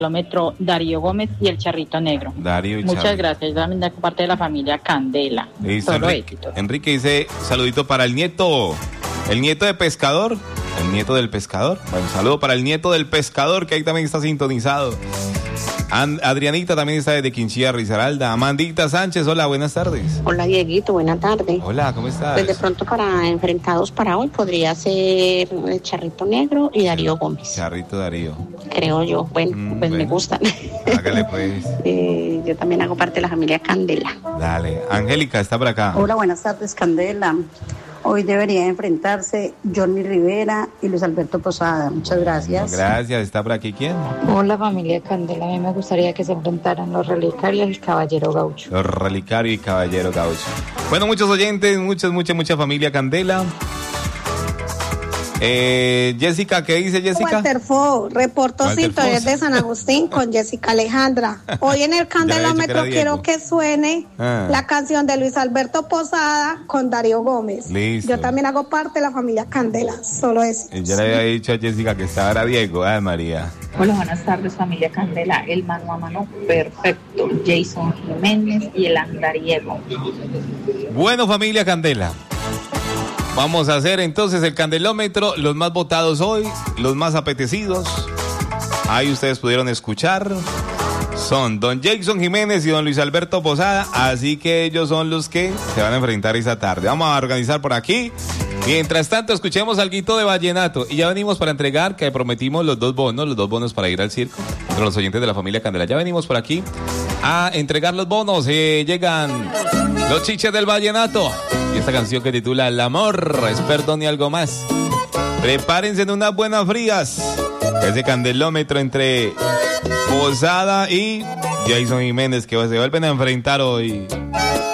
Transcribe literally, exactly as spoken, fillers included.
kilómetro Darío Gómez y el Charrito Negro. Darío y Muchas Charri. gracias. Yo también de parte de la familia Candela. Dice Solo Enrique, éxito. Enrique dice, saludito para el nieto, el nieto de pescador, el nieto del pescador. Bueno, saludo para el nieto del pescador, que ahí también está sintonizado. And- Adrianita también está desde Quinchilla, Risaralda. Amandita Sánchez, hola, buenas tardes. Hola Dieguito, buena tarde. Hola, ¿cómo estás? Pues de pronto para enfrentados para hoy podría ser el Charrito Negro y Darío Gómez, Charrito Darío. creo yo. Bueno, Mm, pues me bueno. gustan. Hágale pues. Eh, yo también hago parte de la familia Candela. Dale. Angélica está por acá. Hola, buenas tardes, Candela. Hoy debería enfrentarse Johnny Rivera y Luis Alberto Posada. Muchas gracias. Gracias, está por aquí quién. Hola familia Candela, a mí me gustaría que se enfrentaran los relicarios y el caballero gaucho. Los Relicario y Caballero Gaucho. Bueno, muchos oyentes, muchas, mucha, mucha familia Candela. Eh, Jessica, ¿qué dice Jessica? Walter Fo, reporto Walter sintonía Foz. de San Agustín con Jessica Alejandra. Hoy en el candelómetro Ya quiero que era que suene Ah. la canción de Luis Alberto Posada con Darío Gómez. Listo. Yo también hago parte de la familia Candela, solo eso. Eh, Ya le había dicho a Jessica que estaba era Diego. Ay, María. Hola, buenas tardes familia Candela, el mano a mano perfecto, Jason Jiménez y el andariego. Bueno, familia Candela. Vamos a hacer entonces el candelómetro, los más votados hoy, los más apetecidos. Ahí ustedes pudieron escuchar. Son don Jason Jiménez y don Luis Alberto Posada, así que ellos son los que se van a enfrentar esta tarde. Vamos a organizar por aquí. Mientras tanto, escuchemos alguito de vallenato. Y ya venimos para entregar, que prometimos los dos bonos, los dos bonos para ir al circo, entre los oyentes de la familia Candela. Ya venimos por aquí a entregar los bonos. Eh, llegan los chiches del vallenato. Y esta canción que titula El amor es perdón y algo más. Prepárense en unas buenas frías. Ese candelómetro entre Posada y Jason Jiménez, que se vuelven a enfrentar hoy.